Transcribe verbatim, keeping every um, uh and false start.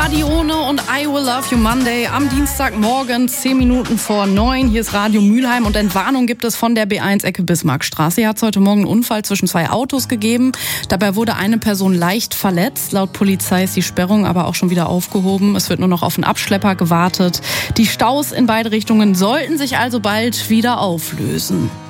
Radione und I Will Love You Monday am Dienstagmorgen, zehn Minuten vor neun. Hier ist Radio Mülheim und Entwarnung gibt es von der B eins Ecke Bismarckstraße. Hier hat es heute Morgen einen Unfall zwischen zwei Autos gegeben. Dabei wurde eine Person leicht verletzt. Laut Polizei ist die Sperrung aber auch schon wieder aufgehoben. Es wird nur noch auf einen Abschlepper gewartet. Die Staus in beide Richtungen sollten sich also bald wieder auflösen.